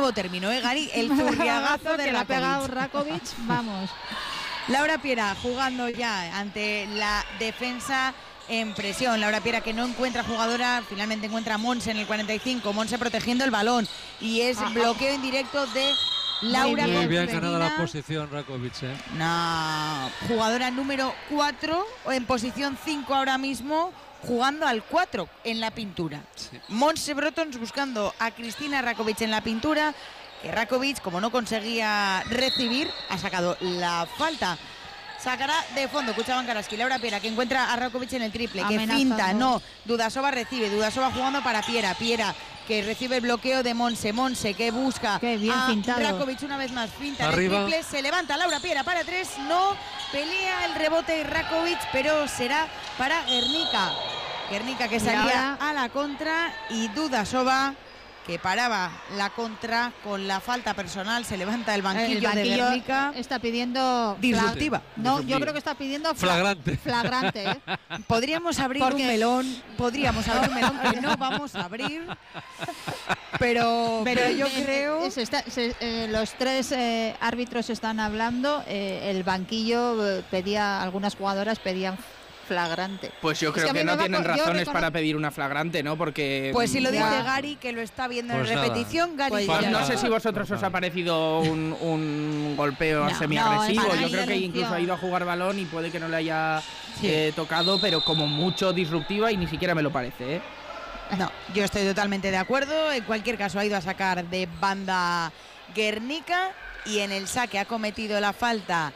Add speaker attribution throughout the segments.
Speaker 1: nuevo término, Gary, el zurriagazo de
Speaker 2: que le ha pegado
Speaker 1: Rakovic.
Speaker 2: Rakovic, vamos.
Speaker 1: Laura Piera jugando ya ante la defensa en presión. Laura Piera que no encuentra jugadora, finalmente encuentra a Monse en el 45, Monse protegiendo el balón y es bloqueo indirecto de Laura.
Speaker 3: Muy bien ganada la posición Rakovic,
Speaker 1: Una jugadora número 4 en posición 5 ahora mismo, jugando al 4 en la pintura. Sí. Monse Brotons buscando a Cristina Rakovic en la pintura, que Rakovic, como no conseguía recibir, ha sacado la falta. Sacará de fondo Kuchaban Karaski. Laura Piera que encuentra a Rakovic en el triple, que finta, no. Dudasova recibe, Dudasova jugando para Piera. Piera que recibe el bloqueo de Monse. Monse que busca a Rakovic una vez más. Finta arriba. El triple, se levanta Laura Piera para 3, no. Pelea el rebote Rakovic, pero será para Guernica. Guernica que salía a la contra y Dudasova que paraba la contra con la falta personal. Se levanta el banquillo de Guernica.
Speaker 2: Está pidiendo
Speaker 1: disruptiva.
Speaker 2: No, yo creo que está pidiendo
Speaker 3: flagrante.
Speaker 2: Flagrante,
Speaker 1: Podríamos abrir un melón. Podríamos abrir un melón que no vamos a abrir. Pero yo creo.
Speaker 2: Los tres árbitros están hablando. El banquillo pedía, algunas jugadoras pedían flagrante.
Speaker 4: Pues yo creo que no tienen razones para pedir una flagrante, ¿no? Porque
Speaker 1: pues si lo dice Gary, que lo está viendo en repetición, Gary.
Speaker 4: Pues no sé si vosotros os ha parecido un golpeo semiagresivo. Yo creo que incluso ha ido a jugar balón y puede que no le haya tocado, pero como mucho disruptiva y ni siquiera me lo parece, ¿eh?
Speaker 1: No, yo estoy totalmente de acuerdo. En cualquier caso ha ido a sacar de banda Guernica y en el saque ha cometido la falta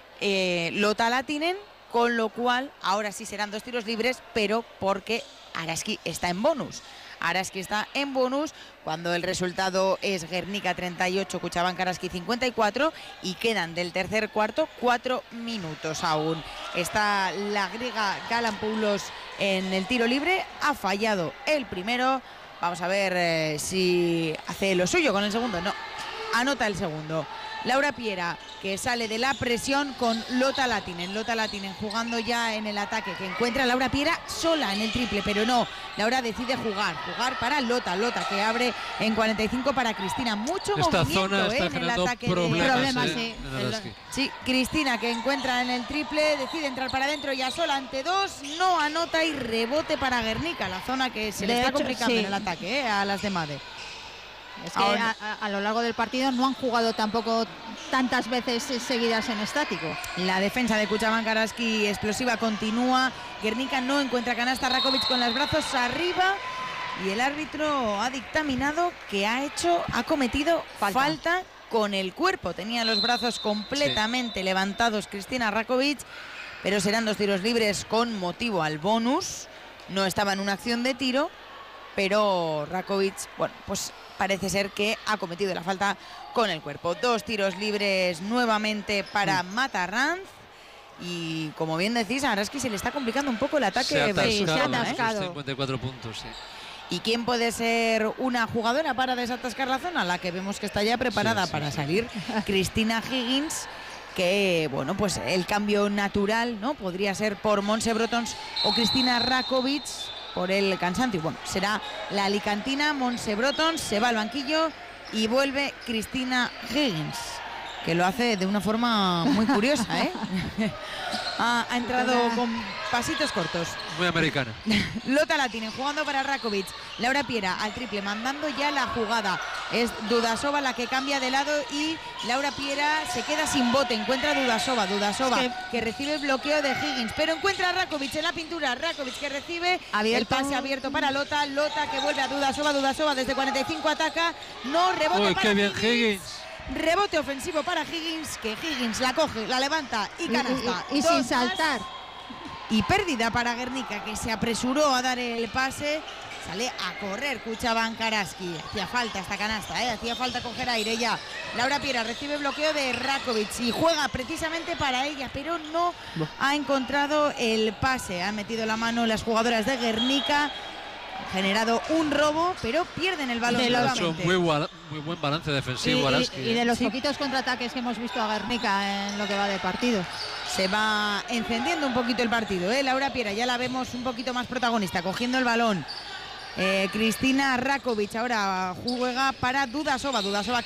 Speaker 1: Lotta Lahtinen. Con lo cual, ahora sí serán 2 tiros libres, pero porque Araski está en bonus. Araski está en bonus cuando el resultado es Guernica 38, Kuchaban Karaski 54 y quedan del tercer cuarto 4 minutos aún. Está la griega Galampoulos en el tiro libre, ha fallado el primero. Vamos a ver si hace lo suyo con el segundo. No, anota el segundo. Laura Piera que sale de la presión con Lotta Lahtinen. Lotta Lahtinen jugando ya en el ataque, que encuentra a Laura Piera sola en el triple, pero no. Laura decide jugar para Lotta. Lotta que abre en 45 para Cristina. Mucho
Speaker 3: esta
Speaker 1: movimiento
Speaker 3: zona está
Speaker 1: en el ataque.
Speaker 3: Problemas,
Speaker 1: sí, Cristina que encuentra en el triple, decide entrar para adentro ya sola ante 2, no anota y rebote para Guernica, la zona que se le está complicando en el ataque a las de Made.
Speaker 2: Es que a lo largo del partido no han jugado tampoco tantas veces seguidas en estático.
Speaker 1: La defensa de Kuchaban Karaski explosiva continúa. Guernica no encuentra canasta. Rakovic con los brazos arriba y el árbitro ha dictaminado que ha cometido falta con el cuerpo. Tenía los brazos completamente levantados Cristina Rakovic, pero serán 2 tiros libres con motivo al bonus. No estaba en una acción de tiro, pero Rakovic, bueno, pues parece ser que ha cometido la falta con el cuerpo. 2 tiros libres nuevamente para Mata Ranz. Y como bien decís, a Araski se le está complicando un poco el ataque.
Speaker 3: Se ha atascado. 54 puntos, sí.
Speaker 1: ¿Y quién puede ser una jugadora para desatascar la zona? La que vemos que está ya preparada para salir. Cristina Higgins, que bueno, pues el cambio natural, ¿no? Podría ser por Monse Brotons o Cristina Rakovic por el cansancio. Bueno, será la alicantina Monse Brotons, se va al banquillo y vuelve Cristina Higgins, que lo hace de una forma muy curiosa, ¿eh? Ha entrado con pasitos cortos.
Speaker 3: Muy americana.
Speaker 1: Lotta Lahtinen jugando para Rakovic. Laura Piera al triple, mandando ya la jugada. Es Dudasova la que cambia de lado y Laura Piera se queda sin bote. Encuentra a Dudasova. Dudasova que recibe el bloqueo de Higgins, pero encuentra a Rakovic en la pintura. Rakovic que recibe el pase abierto para Lotta. Lotta que vuelve a Dudasova. Dudasova desde 45 ataca. No, rebote para
Speaker 3: qué bien
Speaker 1: Higgins. Rebote ofensivo para Higgins, que Higgins la coge, la levanta y canasta.
Speaker 2: Y sin saltar.
Speaker 1: Y pérdida para Guernica, que se apresuró a dar el pase. Sale a correr Kuchaban Karaski. Hacía falta esta canasta, hacía falta coger aire ya. Laura Piera recibe bloqueo de Rakovic y juega precisamente para ella, pero no ha encontrado el pase. Han metido la mano las jugadoras de Guernica. Generado un robo, pero pierden el balón nuevamente.
Speaker 3: Muy buen balance defensivo.
Speaker 2: Y de los poquitos contraataques que hemos visto a Guernica en lo que va de partido.
Speaker 1: Se va encendiendo un poquito el partido, Laura Piera ya la vemos un poquito más protagonista, cogiendo el balón. Cristina Rakovic ahora juega para Dudasova. Dudasova